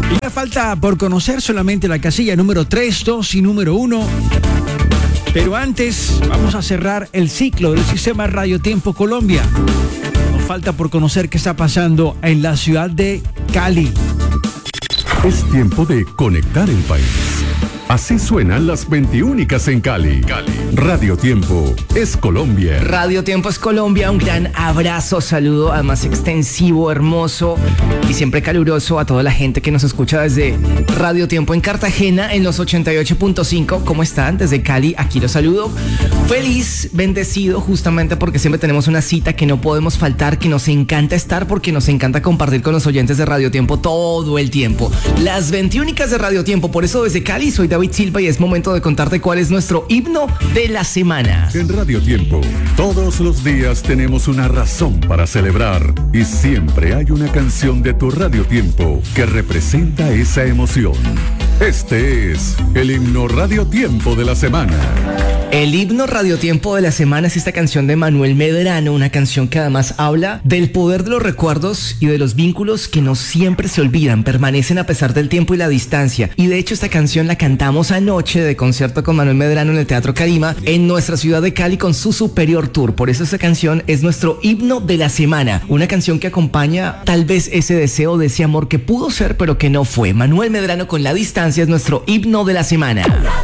Y ya falta por conocer solamente la casilla número 3, 2 y número 1. Pero antes vamos a cerrar el ciclo del Sistema Radio Tiempo Colombia. Nos falta por conocer qué está pasando en la ciudad de Cali. Es tiempo de conectar el país. Así suenan las 21 en Cali. Radio Tiempo es Colombia. Radio Tiempo es Colombia. Un gran abrazo, saludo, además extensivo, hermoso y siempre caluroso a toda la gente que nos escucha desde Radio Tiempo en Cartagena en los 88.5. ¿Cómo están? Desde Cali, aquí los saludo. Feliz, bendecido, justamente porque siempre tenemos una cita que no podemos faltar, que nos encanta estar, porque nos encanta compartir con los oyentes de Radio Tiempo todo el tiempo. Las 21 de Radio Tiempo. Por eso desde Cali soy David Silva y es momento de contarte cuál es nuestro himno de la semana. En Radio Tiempo, todos los días tenemos una razón para celebrar y siempre hay una canción de tu Radio Tiempo que representa esa emoción. Este es el himno Radio Tiempo de la semana. El himno Radio Tiempo de la semana es esta canción de Manuel Medrano, una canción que además habla del poder de los recuerdos y de los vínculos que no siempre se olvidan, permanecen a pesar del tiempo y la distancia. Y de hecho esta canción la cantamos anoche de concierto con Manuel Medrano en el Teatro Carima en nuestra ciudad de Cali con su Superior Tour. Por eso esta canción es nuestro himno de la semana, una canción que acompaña tal vez ese deseo de ese amor que pudo ser pero que no fue. Manuel Medrano con La Distancia es nuestro himno de la semana.